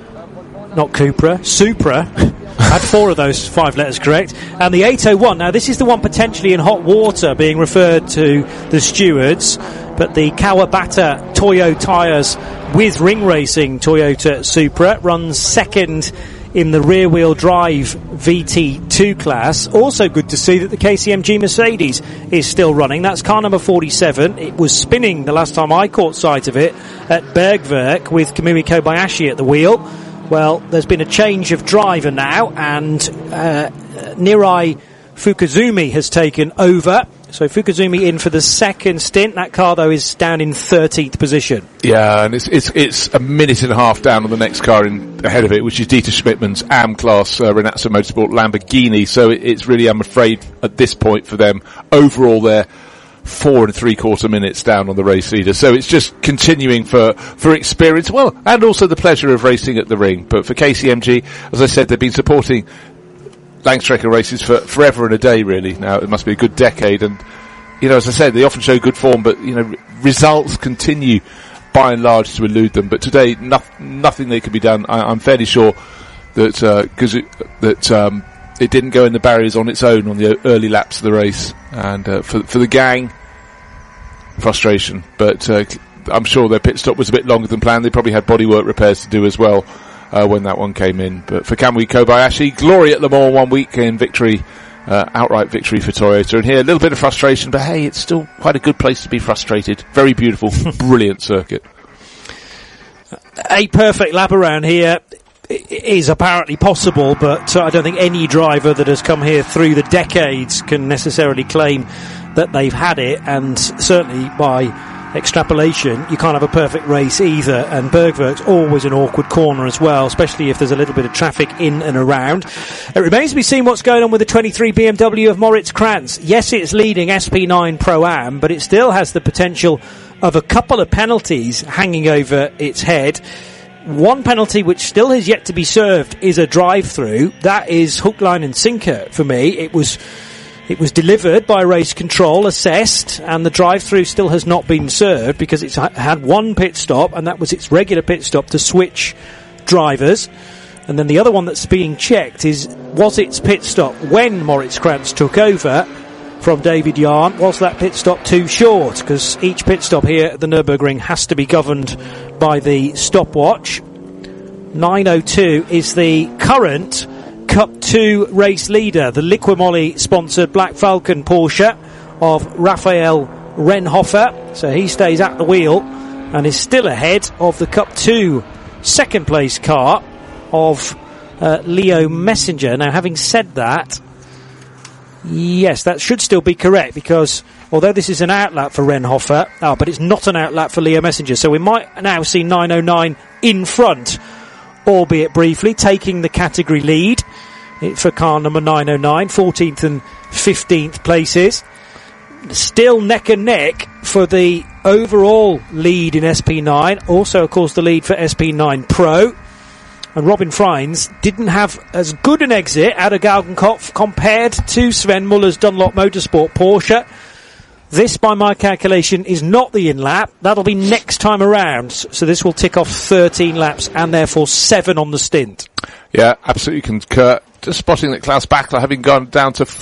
[SPEAKER 1] I had 4 of those 5 letters correct, and the 801. Now this is the one potentially in hot water being referred to the stewards, but the Kawabata Toyo tyres with ring racing Toyota Supra runs second in the rear-wheel drive VT2 class. Also good to see that the KCMG Mercedes is still running. That's car number 47. It was spinning the last time I caught sight of it at Bergwerk with Kamui Kobayashi at the wheel. Well, there's been a change of driver now, and Nirai Fukuzumi has taken over. So Fukuzumi in for the second stint. That car, though, is down in 13th position. Yeah,
[SPEAKER 2] and it's a minute and a half down on the next car ahead of it, which is Dieter Schmidtmann's AM-class Renazzo Motorsport Lamborghini. So it's really, I'm afraid, at this point for them, overall they're 4 3/4 minutes down on the race leader. So it's just continuing for experience, well, and also the pleasure of racing at the ring. But for KCMG, as I said, they've been supporting Langstrecker races for forever and a day, really. Now, it must be a good decade, and, as I said, they often show good form, but, results continue, by and large, to elude them. But today, nothing that can be done. I'm fairly sure that, because it didn't go in the barriers on its own on the early laps of the race, and, for the gang, frustration. But, I'm sure their pit stop was a bit longer than planned. They probably had bodywork repairs to do as well. When that one came in. But for Kamui Kobayashi, glory at Le Mans one weekend victory, outright victory for Toyota. And here, a little bit of frustration, but hey, it's still quite a good place to be frustrated. Very beautiful, brilliant circuit. A perfect lap around here is apparently possible, but I don't think any driver that has come here through the decades can necessarily claim that they've had it, and certainly by extrapolation, you can't have a perfect race either, and Bergwerk's always an awkward corner as well, especially if there's a little bit of traffic in and around. It remains to be seen what's going on with the 23 BMW of Moritz Krantz. Yes, it's leading SP9 Pro-Am, but it still has the potential of a couple of penalties hanging over its head. One penalty which still has yet to be served is a drive-through. That is hook, line and sinker for me. It was delivered by race control, assessed, and the drive-through still has not been served because it's had one pit stop, and that was its regular pit stop to switch drivers. And then the other one that's being checked was its pit stop when Moritz Krantz took over from David Yarn. Was that pit stop too short? Because each pit stop here at the Nürburgring has to be governed by the stopwatch. 9:02 is the current Cup 2 race leader, the Liquimoly sponsored Black Falcon Porsche of Raphael Renhofer. So he stays at the wheel and is still ahead of the Cup 2 second place car of Leo Messenger. Now, having said that, yes, that should still be correct, because although this is an outlap for Renhofer, but it's not an outlap for Leo Messenger. So we might now see 909 in front, albeit briefly, taking the category lead.
[SPEAKER 1] for car number 909, 14th and 15th places. Still neck and neck for the overall lead in SP9. Also, of course, the lead for SP9 Pro. And Robin Freins didn't have as good an exit out of Galgenkopf compared to Sven Muller's Dunlop Motorsport Porsche. This, by my calculation, is not the in-lap. That'll be next time around. So this will tick off 13 laps and therefore 7 on the stint.
[SPEAKER 2] Yeah, absolutely concur. Just spotting that Klaus Bachler, having gone down to